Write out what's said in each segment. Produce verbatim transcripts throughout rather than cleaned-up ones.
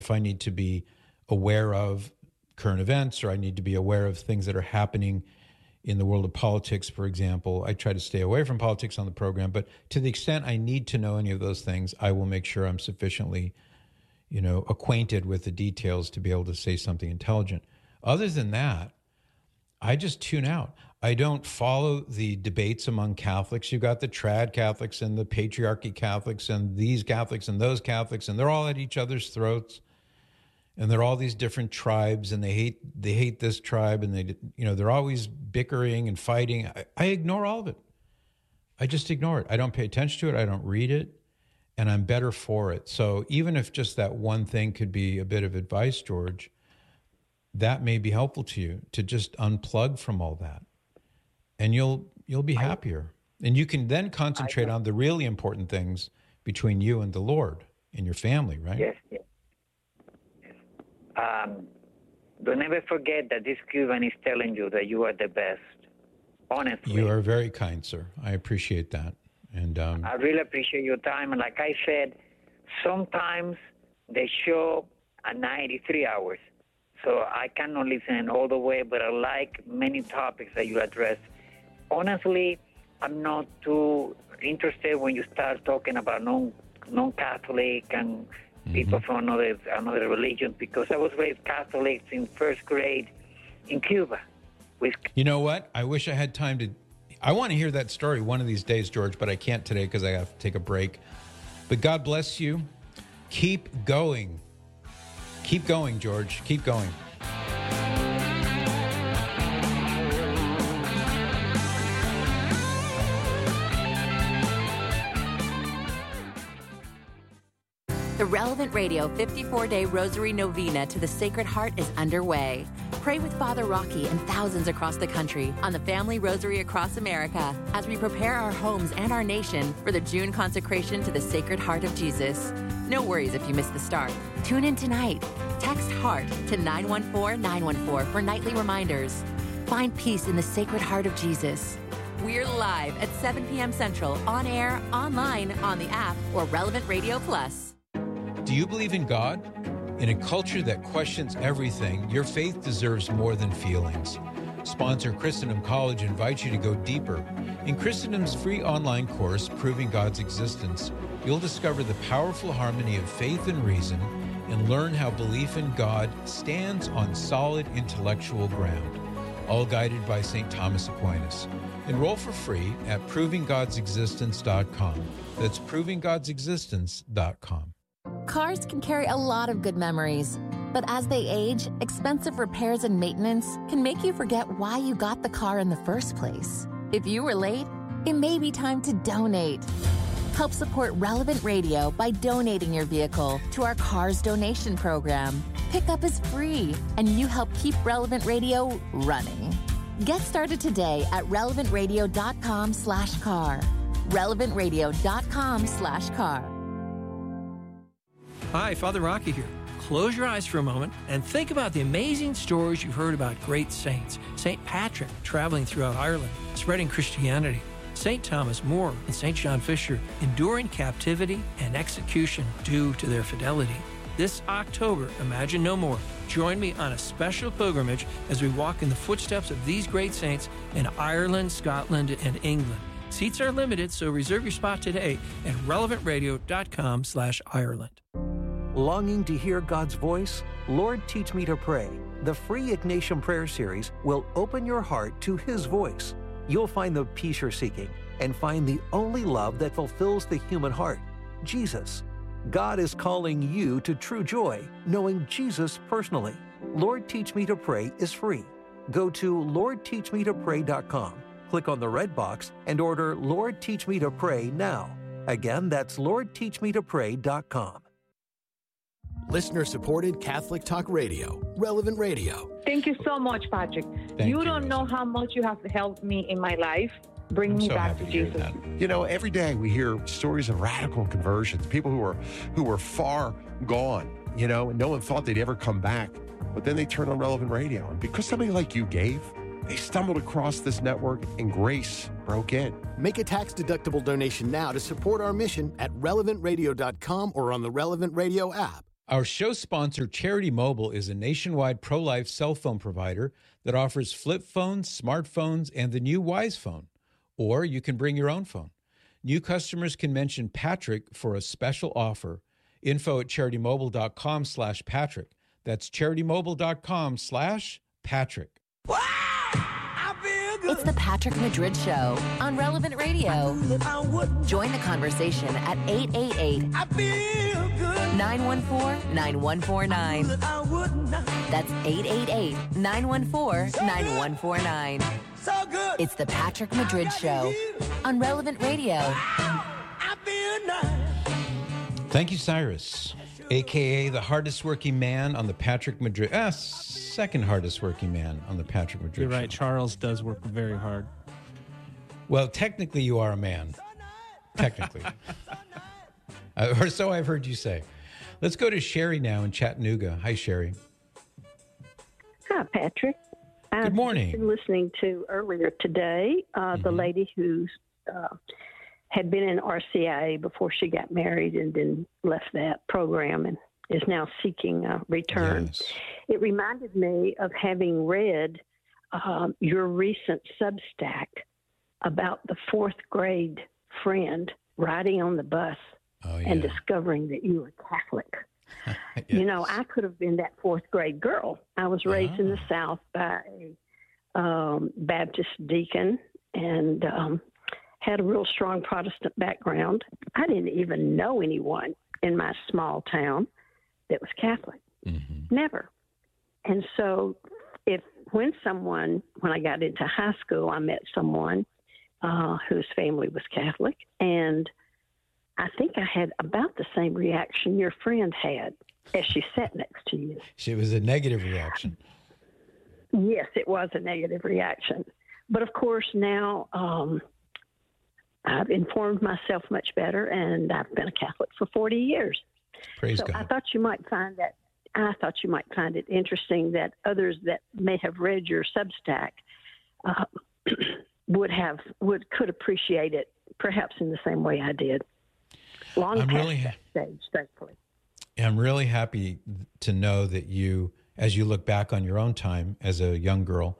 If I need to be aware of current events, or I need to be aware of things that are happening in the world of politics, for example, I try to stay away from politics on the program. But to the extent I need to know any of those things, I will make sure I'm sufficiently, you know, acquainted with the details to be able to say something intelligent. Other than that, I just tune out. I don't follow the debates among Catholics. You've got the trad Catholics and the patriarchy Catholics and these Catholics and those Catholics, and they're all at each other's throats. And they're all these different tribes, and they hate they hate this tribe, and they you know they're always bickering and fighting. I, I ignore all of it. I just ignore it. I don't pay attention to it. I don't read it, and I'm better for it. So even if just that one thing could be a bit of advice, George, that may be helpful to you to just unplug from all that, and you'll you'll be happier, and you can then concentrate on the really important things between you and the Lord and your family, right? Yes. Yes. Um, don't ever forget that this Cuban is telling you that you are the best. Honestly. You are very kind, sir. I appreciate that. And um, I really appreciate your time. And like I said, sometimes they show at ninety-three hours. So I cannot listen all the way, but I like many topics that you address. Honestly, I'm not too interested when you start talking about non, non-Catholic and people mm-hmm. from another another religion, because I was raised Catholic in first grade in Cuba. With you know what? I wish I had time to. I want to hear that story one of these days, George, but I can't today because I have to take a break. But God bless you. Keep going. Keep going, George. Keep going. The Relevant Radio fifty-four day Rosary Novena to the Sacred Heart is underway. Pray with Father Rocky and thousands across the country on the Family Rosary across America as we prepare our homes and our nation for the June consecration to the Sacred Heart of Jesus. No worries if you miss the start. Tune in tonight. Text HEART to nine one four nine one four for nightly reminders. Find peace in the Sacred Heart of Jesus. We're live at seven p.m. Central, on air, online, on the app, or Relevant Radio Plus. Do you believe in God? In a culture that questions everything, your faith deserves more than feelings. Sponsor Christendom College invites you to go deeper. In Christendom's free online course, Proving God's Existence, you'll discover the powerful harmony of faith and reason and learn how belief in God stands on solid intellectual ground, all guided by Saint Thomas Aquinas. Enroll for free at proving gods existence dot com. That's proving gods existence dot com. Cars can carry a lot of good memories, but as they age, expensive repairs and maintenance can make you forget why you got the car in the first place. If you were late, it may be time to donate. Help support Relevant Radio by donating your vehicle to our Cars Donation Program. Pickup is free, and you help keep Relevant Radio running. Get started today at relevant radio dot com slash car. relevant radio dot com slash car. Hi, Father Rocky here. Close your eyes for a moment and think about the amazing stories you've heard about great saints. Saint Patrick traveling throughout Ireland, spreading Christianity. Saint Thomas More and Saint John Fisher enduring captivity and execution due to their fidelity. This October, Imagine No More. Join me on a special pilgrimage as we walk in the footsteps of these great saints in Ireland, Scotland, and England. Seats are limited, so reserve your spot today at relevant radio dot com slash Ireland. Longing to hear God's voice? Lord, Teach Me to Pray. The free Ignatian Prayer Series will open your heart to His voice. You'll find the peace you're seeking and find the only love that fulfills the human heart, Jesus. God is calling you to true joy, knowing Jesus personally. Lord, Teach Me to Pray is free. Go to lord teach me to pray dot com, click on the red box, and order Lord, Teach Me to Pray now. Again, that's lord teach me to pray dot com. Listener-supported Catholic Talk Radio, Relevant Radio. Thank you so much, Patrick. Thank you you, don't know how much you have helped me in my life. Bring I'm me so back happy to to hear Jesus. that. You know, every day we hear stories of radical conversions, people who are who were far gone, you know, and no one thought they'd ever come back. But then they turned on Relevant Radio. And because somebody like you gave, they stumbled across this network and grace broke in. Make a tax-deductible donation now to support our mission at relevant radio dot com or on the Relevant Radio app. Our show sponsor, Charity Mobile, is a nationwide pro-life cell phone provider that offers flip phones, smartphones, and the new Wise Phone. Or you can bring your own phone. New customers can mention Patrick for a special offer. Info at charitymobile.com slash Patrick. That's charitymobile.com slash Patrick. It's the Patrick Madrid Show on Relevant Radio. Join the conversation at eight eight eight, nine one four, nine one four nine. That's eight eight eight, nine one four, nine one four nine. It's the Patrick Madrid Show on Relevant Radio. Thank you, Cyrus, a k a the hardest working man on the Patrick Madrid, ah, second hardest working man on the Patrick Madrid You're right. Show. Charles does work very hard. Well, technically you are a man. Technically. uh, or so I've heard you say. Let's go to Sherry now in Chattanooga. Hi, Sherry. Hi, Patrick. Good I've morning. been listening to earlier today uh, Mm-hmm. the lady who uh, had been in R C I A before she got married and then left that program and is now seeking a return. Yes. It reminded me of having read um, your recent Substack about the fourth grade friend riding on the bus Oh, yeah. and discovering that you were Catholic. Yes. You know, I could have been that fourth grade girl. I was raised in the Ah. South by a um, Baptist deacon and um, had a real strong Protestant background. I didn't even know anyone in my small town that was Catholic. Mm-hmm. Never. And so if when someone, when I got into high school, I met someone uh, whose family was Catholic, and I think I had about the same reaction your friend had as she sat next to you. It was a negative reaction. Yes, it was a negative reaction. But of course, now um, I've informed myself much better, and I've been a Catholic for forty years. Praise so God. I thought you might find that, I thought you might find it interesting that others that may have read your Substack uh, would have, would, could appreciate it perhaps in the same way I did. Long I'm past really- that stage, thankfully. I'm really happy to know that you, as you look back on your own time as a young girl,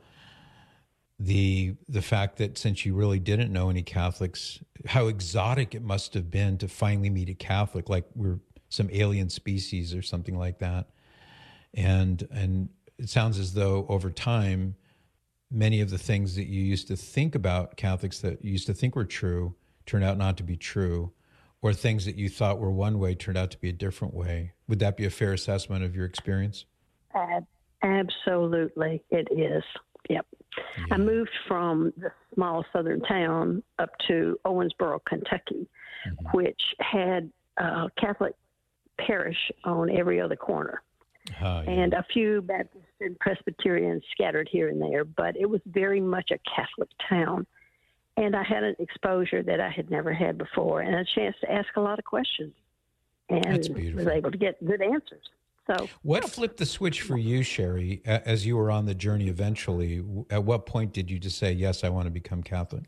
the the fact that since you really didn't know any Catholics, how exotic it must have been to finally meet a Catholic, like we're some alien species or something like that. And and it sounds as though over time, many of the things that you used to think about Catholics that you used to think were true turned out not to be true, or things that you thought were one way turned out to be a different way. Would that be a fair assessment of your experience? Ab- absolutely, it is. Yep. Yeah. I moved from the small southern town up to Owensboro, Kentucky, Mm-hmm. which had a Catholic parish on every other corner, Ah, yeah. and a few Baptist and Presbyterians scattered here and there, but it was very much a Catholic town. And I had an exposure that I had never had before and a chance to ask a lot of questions and That's was beautiful. able to get good answers. So What flipped the switch for you, Sherry, a- as you were on the journey eventually? W- At what point did you just say, yes, I want to become Catholic?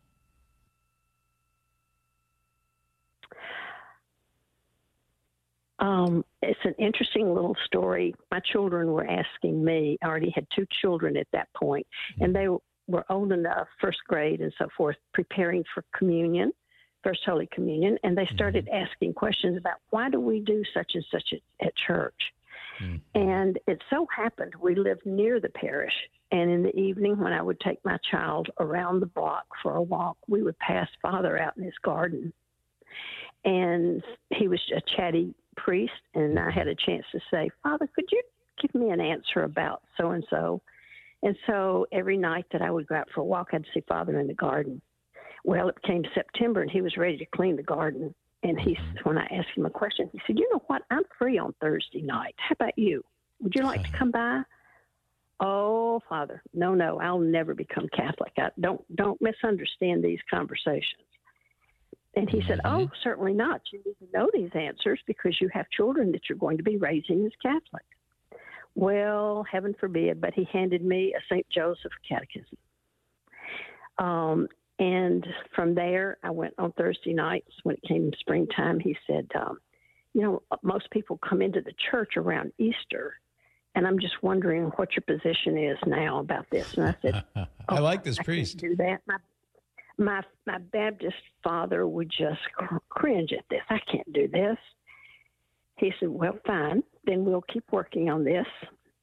Um, it's an interesting little story. My children were asking me, I already had two children at that point, and they were old enough, first grade and so forth, preparing for communion, First Holy Communion, and they started mm-hmm. asking questions about why do we do such and such at, at church? Mm-hmm. And it so happened we lived near the parish, and in the evening when I would take my child around the block for a walk, we would pass Father out in his garden. And he was a chatty priest, and I had a chance to say, Father, could you give me an answer about so-and-so? And so every night that I would go out for a walk, I'd see Father in the garden. Well, it came September, and he was ready to clean the garden. And he, when I asked him a question, he said, you know what, I'm free on Thursday night. How about you? Would you like to come by? Oh, Father, no, no, I'll never become Catholic. I, don't, don't misunderstand these conversations. And he mm-hmm. said, oh, certainly not. You need to know these answers because you have children that you're going to be raising as Catholic. Well, heaven forbid, but he handed me a Saint Joseph catechism. Um, and from there, I went on Thursday nights when it came springtime. He said, um, you know, most people come into the church around Easter, and I'm just wondering what your position is now about this. And I said, oh, I like this I priest. Can't do that. My, my my Baptist father would just cr- cringe at this. I can't do this. He said, well, fine. Then we'll keep working on this.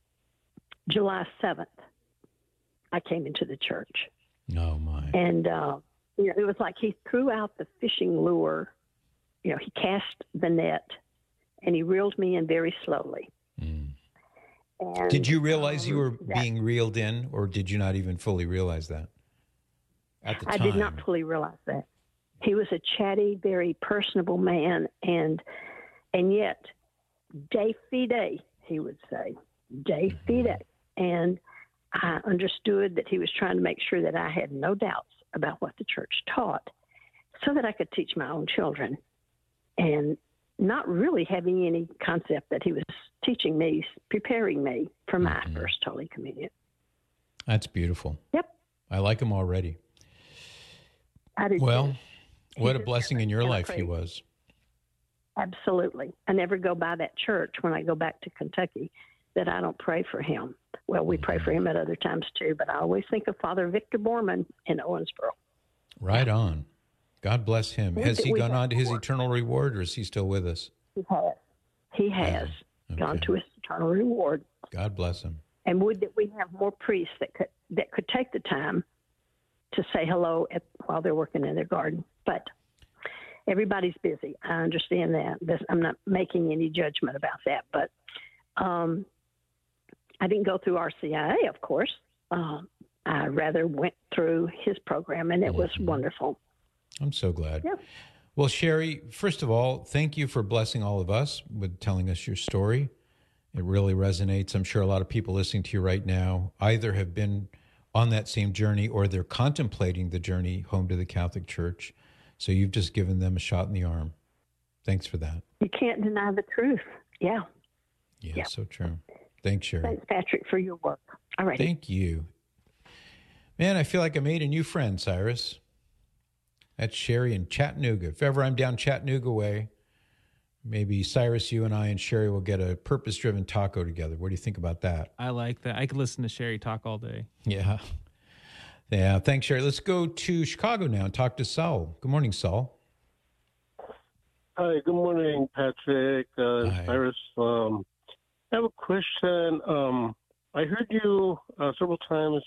July seventh, I came into the church. Oh, my. And, uh, you know, it was like he threw out the fishing lure. You know, he cast the net, and he reeled me in very slowly. Mm. And, did you realize um, you were that, being reeled in, or did you not even fully realize that at the I time? did not fully realize that. He was a chatty, very personable man, and and yet, de fide, he would say, de fide. And I understood that he was trying to make sure that I had no doubts about what the church taught so that I could teach my own children, and not really having any concept that he was teaching me, preparing me for my mm-hmm. first Holy Communion. That's beautiful. Yep. I like him already. I did well, too. what a blessing in your life he was. Absolutely. I never go by that church when I go back to Kentucky that I don't pray for him. Well, we pray for him at other times too, but I always think of Father Victor Borman in Owensboro. Right on. God bless him. What has he gone on to his more? eternal reward, or is he still with us? He has. He has oh, okay. gone to his eternal reward. God bless him. And would that we have more priests that could that could take the time to say hello at, while they're working in their garden. But everybody's busy. I understand that. This, I'm not making any judgment about that. But um, I didn't go through R C I A, of course. Um, I rather went through his program, and it mm-hmm. was wonderful. I'm so glad. Yeah. Well, Sherry, first of all, thank you for blessing all of us with telling us your story. It really resonates. I'm sure a lot of people listening to you right now either have been on that same journey or they're contemplating the journey home to the Catholic Church. So you've just given them a shot in the arm. Thanks for that. You can't deny the truth. Yeah. Yeah, yeah. so true. Thanks, Sherry. Thanks, Patrick, for your work. All right. Thank you. Man, I feel like I made a new friend, Cyrus. That's Sherry in Chattanooga. If ever I'm down Chattanooga way, maybe Cyrus, you and I and Sherry will get a purpose-driven taco together. What do you think about that? I like that. I could listen to Sherry talk all day. Yeah. Yeah. Thanks, Sherry. Let's go to Chicago now and talk to Saul. Good morning, Saul. Hi. Good morning, Patrick. Uh, Hi. Cyrus. Um, I have a question. Um, I heard you uh, several times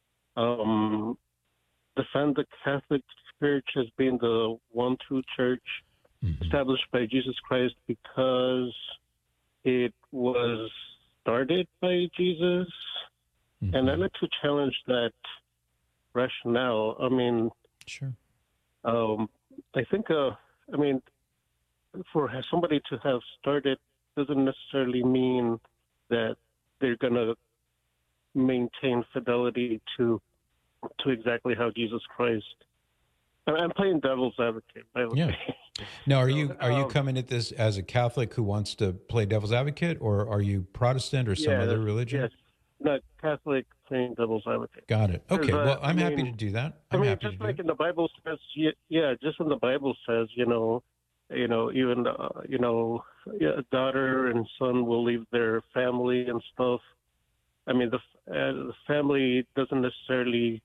um, defend the Catholic Church as being the one true church mm-hmm. established by Jesus Christ because it was started by Jesus. Mm-hmm. And I'd like to challenge that rationale. I mean, sure. Um, I think, uh, I mean, for somebody to have started doesn't necessarily mean that they're going to maintain fidelity to to exactly how Jesus Christ. I'm playing devil's advocate. By the yeah. way. Now, are you are you um, coming at this as a Catholic who wants to play devil's advocate, or are you Protestant or some yeah, other religion? Yes, not Catholic, playing devil's advocate. Got it. Okay. Uh, well, I'm I happy mean, to do that. I'm I mean, happy just to like do in the Bible says, yeah, just when the Bible says, you know, you know, even uh, you know, a daughter and son will leave their family and stuff. I mean, the uh, the family doesn't necessarily,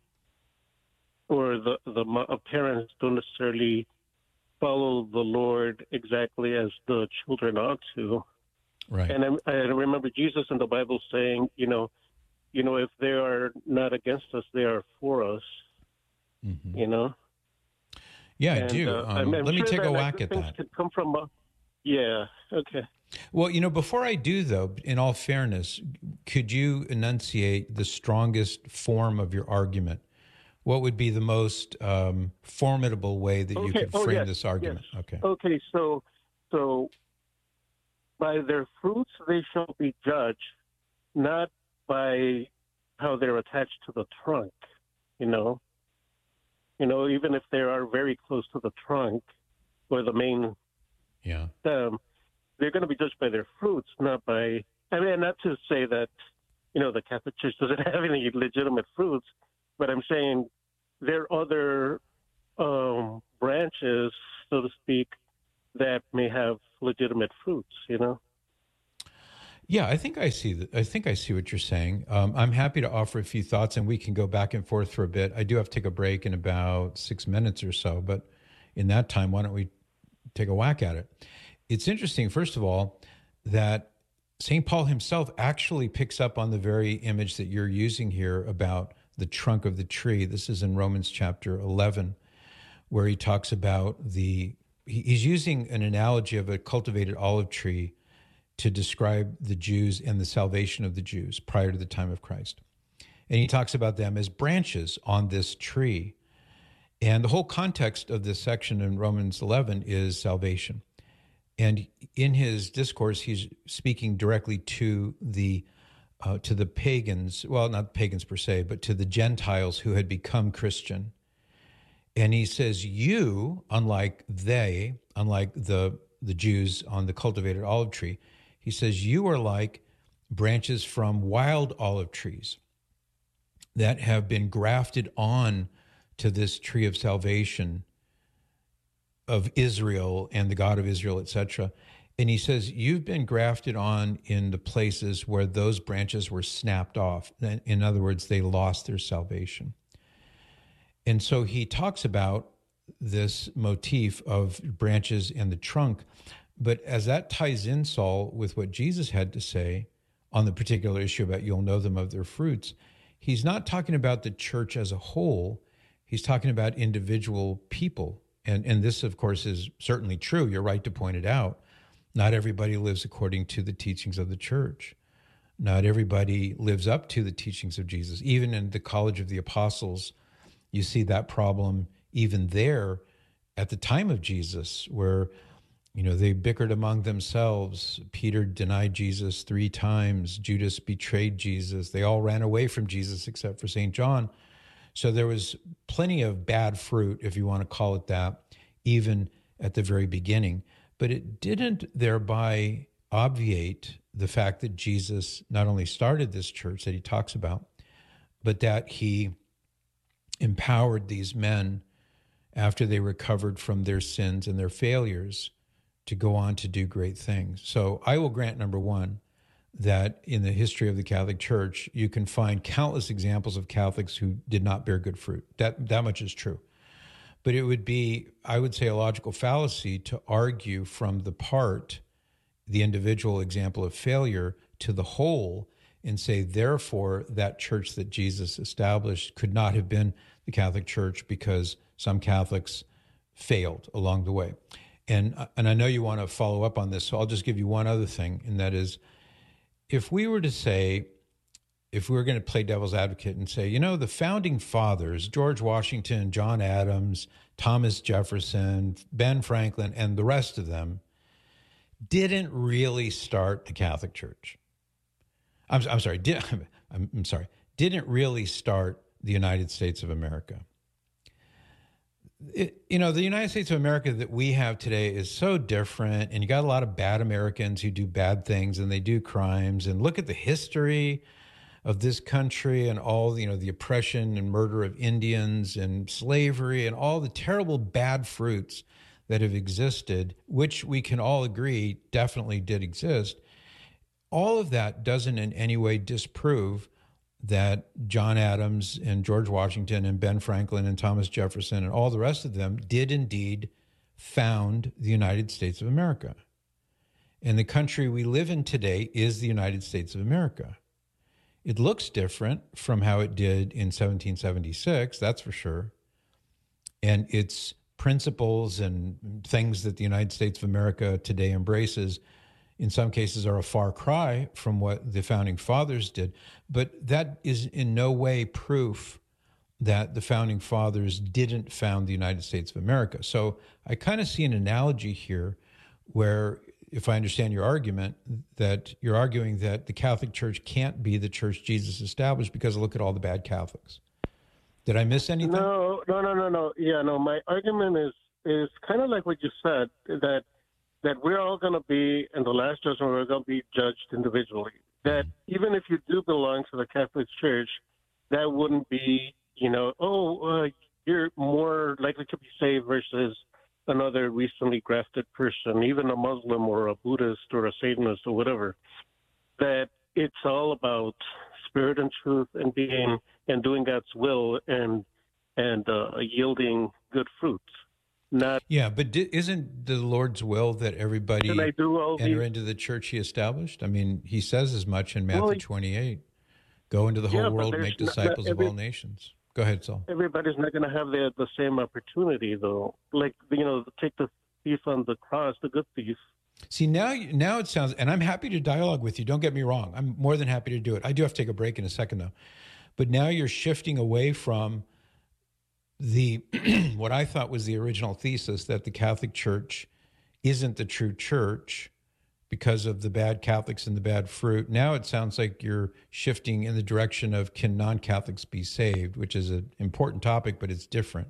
or the the parents don't necessarily follow the Lord exactly as the children ought to. Right. And I, I remember Jesus in the Bible saying, you know, you know, if they are not against us, they are for us. Mm-hmm. You know. Yeah, and, I do. Uh, um, I'm, I'm let me sure take that, a like, whack at things that. Could come from. A, yeah. Okay. Well, you know, before I do, though, in all fairness, could you enunciate the strongest form of your argument? What would be the most um, formidable way that okay. you could oh, frame yes. this argument? Yes. Okay. Okay. So, so by their fruits they shall be judged, not by how they're attached to the trunk. You know. You know, even if they are very close to the trunk or the main yeah. stem, they're going to be judged by their fruits, not by. I mean, not to say that, you know, the Catholic Church doesn't have any legitimate fruits, but I'm saying there are other um, branches, so to speak, that may have legitimate fruits, you know? Yeah, I think I see. The, I think I see what you're saying. Um, I'm happy to offer a few thoughts, and we can go back and forth for a bit. I do have to take a break in about six minutes or so, but in that time, why don't we take a whack at it? It's interesting, first of all, that Saint Paul himself actually picks up on the very image that you're using here about the trunk of the tree. This is in Romans chapter eleven, where he talks about the. He, he's using an analogy of a cultivated olive tree to describe the Jews and the salvation of the Jews prior to the time of Christ. And he talks about them as branches on this tree. And the whole context of this section in Romans eleven is salvation. And in his discourse, he's speaking directly to the uh, to the pagans, well, not pagans per se, but to the Gentiles who had become Christian. And he says, you, unlike they, unlike the the Jews on the cultivated olive tree, he says, you are like branches from wild olive trees that have been grafted on to this tree of salvation of Israel and the God of Israel, et cetera. And he says, you've been grafted on in the places where those branches were snapped off. In other words, they lost their salvation. And so he talks about this motif of branches and the trunk. But as that ties in, Saul, with what Jesus had to say on the particular issue about you'll know them of their fruits, he's not talking about the church as a whole. He's talking about individual people. And, and this, of course, is certainly true. You're right to point it out. Not everybody lives according to the teachings of the church. Not everybody lives up to the teachings of Jesus. Even in the College of the Apostles, you see that problem even there at the time of Jesus, where you know, they bickered among themselves. Peter denied Jesus three times. Judas betrayed Jesus. They all ran away from Jesus except for Saint John. So there was plenty of bad fruit, if you want to call it that, even at the very beginning. But it didn't thereby obviate the fact that Jesus not only started this church that he talks about, but that he empowered these men after they recovered from their sins and their failures to go on to do great things. So I will grant, number one, that in the history of the Catholic Church, you can find countless examples of Catholics who did not bear good fruit. That that much is true. But it would be, I would say, a logical fallacy to argue from the part, the individual example of failure, to the whole, and say, therefore, that church that Jesus established could not have been the Catholic Church because some Catholics failed along the way. And and I know you want to follow up on this, so I'll just give you one other thing, and that is, if we were to say, if we were going to play devil's advocate and say, you know, the founding fathers, George Washington, John Adams, Thomas Jefferson, Ben Franklin, and the rest of them didn't really start the Catholic Church. I'm, I'm sorry, did, I'm, I'm sorry, didn't really start the United States of America. It, you know, the United States of America that we have today is so different, and you got a lot of bad Americans who do bad things and they do crimes. And look at the history of this country and all, you know, the oppression and murder of Indians and slavery and all the terrible bad fruits that have existed, which we can all agree definitely did exist. All of that doesn't in any way disprove that John Adams and George Washington and Ben Franklin and Thomas Jefferson and all the rest of them did indeed found the United States of America. And the country we live in today is the United States of America. It looks different from how it did in seventeen seventy-six, that's for sure. And its principles and things that the United States of America today embraces in some cases are a far cry from what the founding fathers did. But that is in no way proof that the founding fathers didn't found the United States of America. So I kind of see an analogy here where, if I understand your argument, that you're arguing that the Catholic Church can't be the church Jesus established because look at all the bad Catholics. Did I miss anything? No, no, no, no, no. Yeah, no, my argument is is kind of like what you said, that that we're all going to be, in the last judgment, we're going to be judged individually. That even if you do belong to the Catholic Church, that wouldn't be, you know, oh, uh, you're more likely to be saved versus another recently grafted person, even a Muslim or a Buddhist or a Satanist or whatever, that it's all about spirit and truth and being and doing God's will and and uh, yielding good fruits. Not yeah, but di- isn't the Lord's will that everybody Can I do all enter these? into the church He established? I mean, He says as much in Matthew Well, twenty-eight. Go into the whole yeah, but world, there's make not- not disciples every- of all nations. Go ahead, Saul. Everybody's not going to have the the same opportunity, though. Like, you know, take the thief on the cross, the good thief. See, now now it sounds, and I'm happy to dialogue with you. Don't get me wrong. I'm more than happy to do it. I do have to take a break in a second, though. But now you're shifting away from the what I thought was the original thesis that the Catholic Church isn't the true church because of the bad Catholics and the bad fruit. Now it sounds like you're shifting in the direction of can non-Catholics be saved, which is an important topic, but it's different.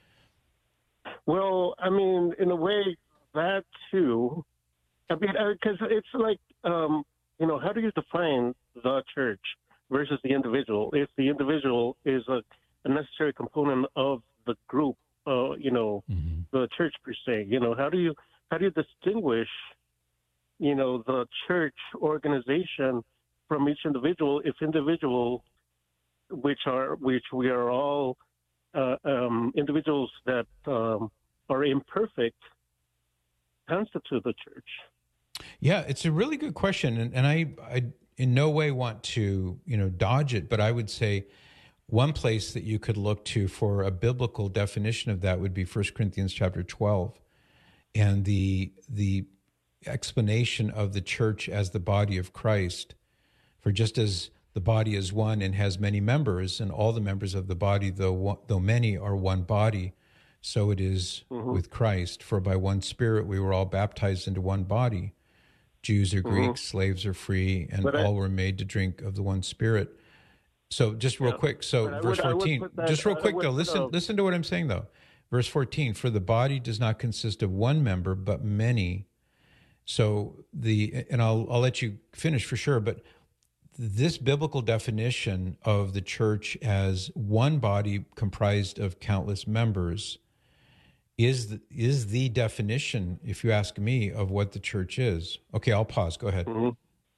Well, I mean, in a way, that too. I mean, because it's like, um, you know, how do you define the church versus the individual? If the individual is a, a necessary component of the group, uh, you know, mm-hmm. the church per se, you know, how do you how do you distinguish, you know, the church organization from each individual if individual, which are which we are all uh, um, individuals that um, are imperfect, constitute the church? Yeah, it's a really good question, and, and I, I in no way want to, you know, dodge it, but I would say one place that you could look to for a biblical definition of that would be First Corinthians chapter twelve, and the the explanation of the church as the body of Christ. For just as the body is one and has many members, and all the members of the body, though one, though many, are one body, so it is mm-hmm. with Christ. For by one Spirit we were all baptized into one body. Jews or Greeks, mm-hmm. slaves or free, and but all I, were made to drink of the one Spirit. So just real yeah, quick, so verse would, fourteen, that, just real quick though, listen, up. listen to what I'm saying though. Verse fourteen, for the body does not consist of one member, but many. So the, and I'll, I'll let you finish for sure, but this biblical definition of the church as one body comprised of countless members is the, is the definition, if you ask me, of what the church is. Okay, I'll pause. Go ahead. Mm-hmm.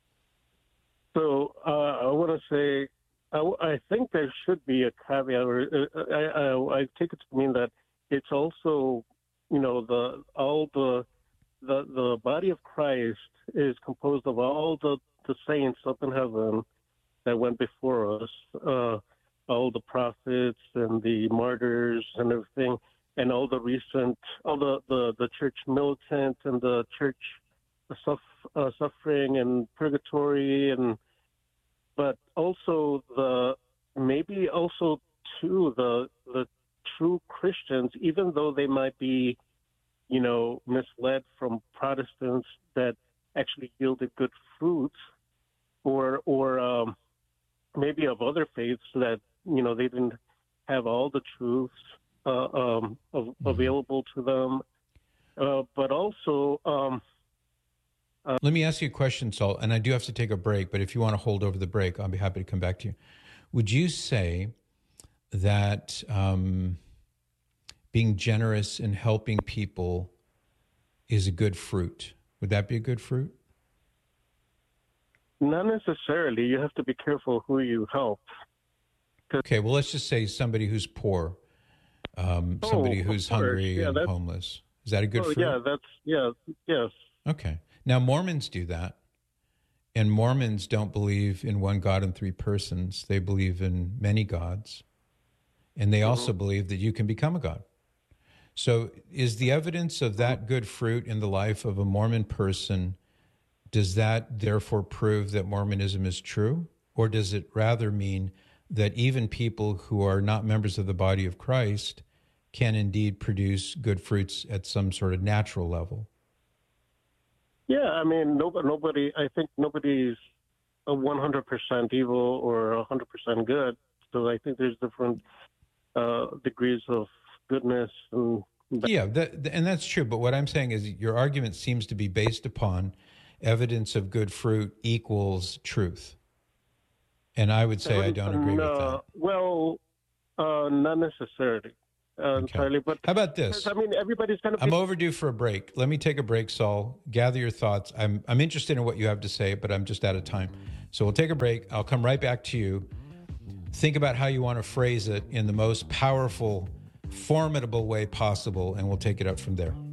So uh, I want to say, I, I think there should be a caveat. Or, uh, I, I, I take it to mean that it's also, you know, the all the the the body of Christ is composed of all the, the saints up in heaven that went before us, uh, all the prophets and the martyrs and everything. And all the recent, all the, the, the church militant and the church suff, uh, suffering and purgatory, and but also the maybe also too the the true Christians, even though they might be, you know, misled from Protestants that actually yielded good fruits, or or um, maybe of other faiths that, you know, they didn't have all the truths Uh, um, av- available to them, uh, but also. Um, uh, Let me ask you a question, Saul, and I do have to take a break, but if you want to hold over the break, I'll be happy to come back to you. Would you say that um, being generous and helping people is a good fruit? Would that be a good fruit? Not necessarily. You have to be careful who you help. Okay, well, let's just say somebody who's poor. Um, somebody oh, who's hungry yeah, and homeless. Is that a good oh, fruit? Yeah, that's, yeah, yes. Okay. Now, Mormons do that. And Mormons don't believe in one God and three persons. They believe in many gods. And they mm-hmm. also believe that you can become a god. So is the evidence of that good fruit in the life of a Mormon person, does that therefore prove that Mormonism is true? Or does it rather mean that even people who are not members of the body of Christ can indeed produce good fruits at some sort of natural level? Yeah, I mean, nobody, nobody I think nobody's a one hundred percent evil or one hundred percent good. So I think there's different uh, degrees of goodness. And yeah, that, and that's true. But what I'm saying is your argument seems to be based upon evidence of good fruit equals truth. And I would say I don't agree uh, with that. Well, uh, not necessarily. uh, entirely. But how about this? I mean, everybody's kind of. I'm overdue for a break. Let me take a break, Saul. Gather your thoughts. I'm I'm interested in what you have to say, but I'm just out of time. So we'll take a break. I'll come right back to you. Think about how you want to phrase it in the most powerful, formidable way possible, and we'll take it up from there.